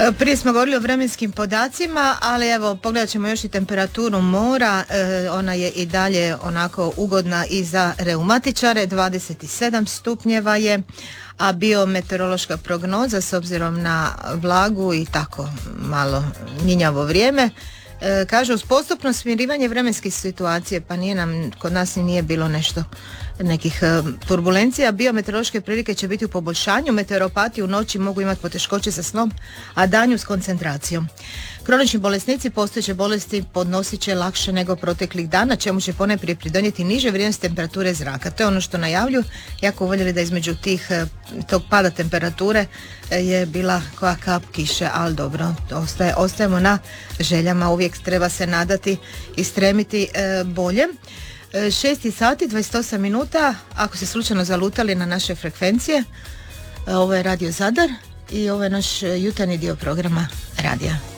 Prije smo govorili o vremenskim podacima, ali evo pogledat ćemo još i temperaturu mora. Ona je i dalje onako ugodna i za reumatičare, 27 stupnjeva je, a biometeorološka prognoza s obzirom na vlagu i tako malo njinjavo vrijeme kaže uz postupno smirivanje vremenskih situacije, pa kod nas nije bilo nekih turbulencija. Biometeorološke prilike će biti u poboljšanju, meteoropati u noći mogu imati poteškoće sa snom, a danju s koncentracijom. Kronični bolesnici postojeće bolesti podnosit će lakše nego proteklih dana, čemu će ponajprije pridonijeti niže vrijednosti temperature zraka. To je ono što najavljuju, jako voljeli da između tog pada temperature je bila koja kap kiše, ali dobro, ostajemo na željama, uvijek treba se nadati i stremiti bolje. 6 sati, 28 minuta, ako se slučajno zalutali na naše frekvencije, ovo je Radio Zadar i ovo je naš jutarnji dio programa radija.